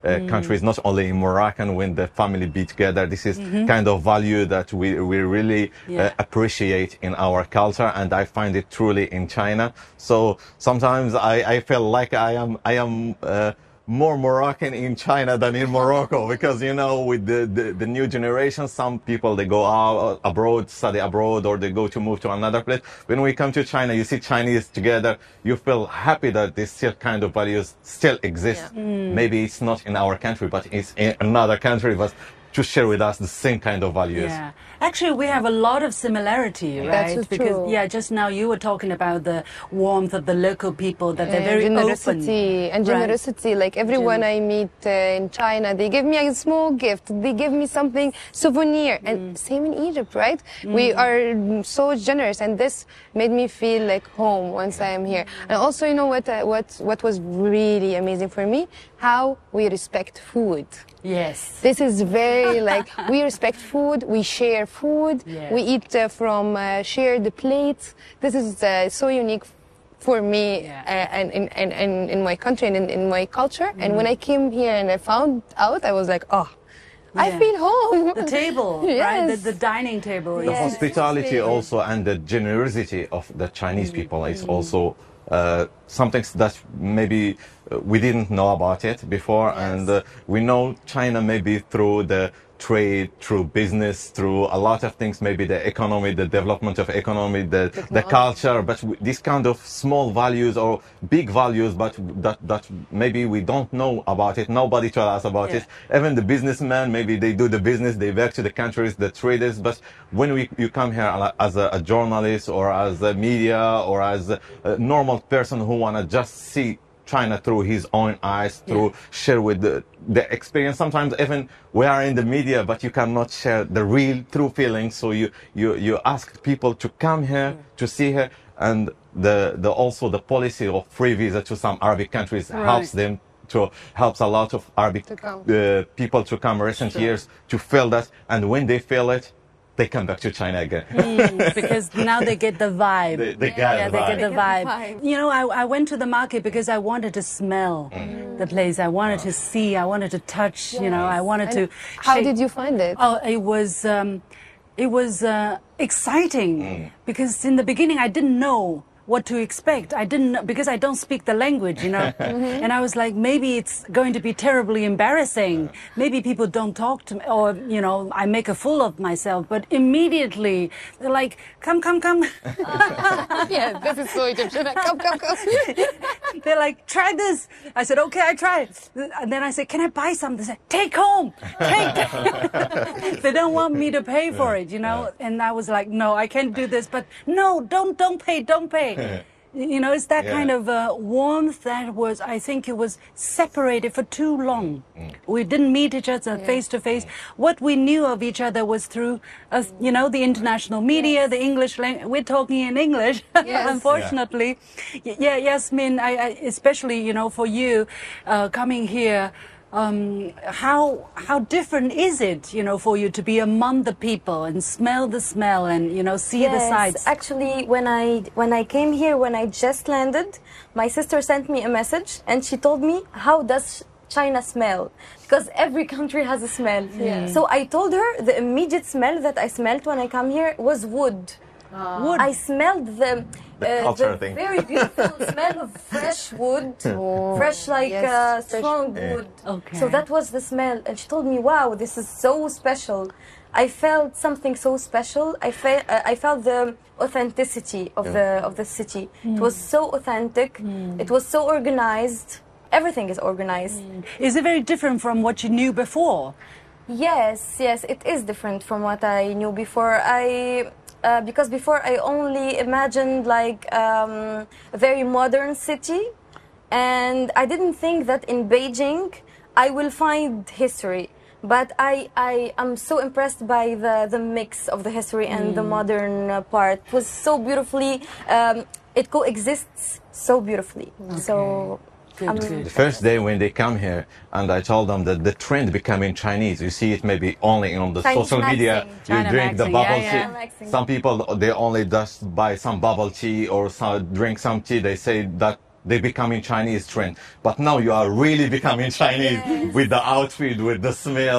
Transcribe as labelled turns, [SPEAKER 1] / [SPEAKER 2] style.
[SPEAKER 1] countries, not only in Moroccan, when the family be together. This is kind of value that we really appreciate in our culture, and I find it truly in China. So sometimes I feel like I am more Moroccan in China than in Morocco, because you know, with the new generation, some people, they go out abroad, study abroad, or they go to move to another place. When we come to China, you see Chinese together, you feel happy that this still kind of values still exist. Maybe it's not in our country, but it's in another country, but to share with us the same kind of values.
[SPEAKER 2] Yeah, actually, we have a lot of similarity, right?
[SPEAKER 3] That's
[SPEAKER 2] because
[SPEAKER 3] true.
[SPEAKER 2] just now you were talking about the warmth of the local people, that they're very
[SPEAKER 3] generosity
[SPEAKER 2] open.
[SPEAKER 3] and generosity. Like everyone I meet in China, they give me a small gift. They give me something souvenir, and same in Egypt, right? We are so generous, and this made me feel like home once I am here. And also, you know what was really amazing for me? How we respect food.
[SPEAKER 2] Yes.
[SPEAKER 3] This is very like, we respect food, we share food,
[SPEAKER 2] Yeah.
[SPEAKER 3] we eat from shared plates. This is so unique for me and in my country and in my culture. And when I came here and I found out, I was like, oh, I feel home.
[SPEAKER 2] The table,
[SPEAKER 3] Yes.
[SPEAKER 2] right? The dining table.
[SPEAKER 1] The hospitality also, and the generosity of the Chinese people is also something that maybe we didn't know about it before. And we know China maybe through the trade, through business, through a lot of things, maybe the economy, the development of economy, the culture, but these kind of small values or big values, but that maybe we don't know about it. Nobody told us about it. Even the businessmen, maybe they do the business, they work to the countries, the traders, but when you come here as a journalist or as a media or as a normal person who want to just see China through his own eyes, through share with the experience. Sometimes even we are in the media, but you cannot share the real true feelings. So you ask people to come here to see her, and also the policy of free visa to some Arabic countries helps a lot of Arabic people to come recent years to feel that, and when they feel it, they come back to China again.
[SPEAKER 2] Because now they get the vibe.
[SPEAKER 1] They get
[SPEAKER 2] the vibe. You know, I went to the market because I wanted to smell the place. I wanted to see. I wanted to touch. You know, I wanted to.
[SPEAKER 3] How did you find it?
[SPEAKER 2] Oh, it was exciting because in the beginning I didn't know what to expect. I didn't know, because I don't speak the language, you know. And I was like, maybe it's going to be terribly embarrassing. Maybe people don't talk to me, or, you know, I make a fool of myself. But immediately they're like, come.
[SPEAKER 3] Yeah, this is so Egyptian. Come.
[SPEAKER 2] They're like, try this. I said, okay, I try it. And then I said, can I buy something? They said, take home. They don't want me to pay for it, you know. And I was like, no, I can't do this. But no, don't pay. You know, it's that kind of warmth that was, I think it was separated for too long. We didn't meet each other face to face. What we knew of each other was through, you know, the international media, the English language. We're talking in English, unfortunately. Yasmin, I especially, you know, for you coming here, how different is it, you know, for you to be among the people and smell the smell and, you know, see the sights?
[SPEAKER 4] Actually, when I came here, when I just landed, my sister sent me a message and she told me, how does China smell? Because every country has a smell. So I told her the immediate smell that I smelled when I come here was wood.
[SPEAKER 2] Wood.
[SPEAKER 4] I smelled the very beautiful smell of fresh wood, fresh strong wood.
[SPEAKER 2] Okay.
[SPEAKER 4] So that was the smell, and she told me, "Wow, this is so special." I felt something so special. I felt the authenticity of the city. It was so authentic. It was so organized. Everything is organized.
[SPEAKER 2] Is it very different from what you knew before?
[SPEAKER 4] Yes, it is different from what I knew before. Because before I only imagined like a very modern city, and I didn't think that in Beijing I will find history. But I am so impressed by the mix of the history and the modern part. It was so beautifully, it coexists so beautifully.
[SPEAKER 2] Okay.
[SPEAKER 4] So.
[SPEAKER 1] The first day when they come here, and I told them that the trend becoming Chinese, you see it maybe only on the
[SPEAKER 4] Chinese
[SPEAKER 1] social media.
[SPEAKER 2] China
[SPEAKER 1] You drink the
[SPEAKER 2] maxing,
[SPEAKER 1] bubble
[SPEAKER 2] yeah.
[SPEAKER 1] tea. Some people, they only just buy some bubble tea or drink some tea. They say that they becoming Chinese trend. But now you are really becoming Chinese with the outfit, with the smell.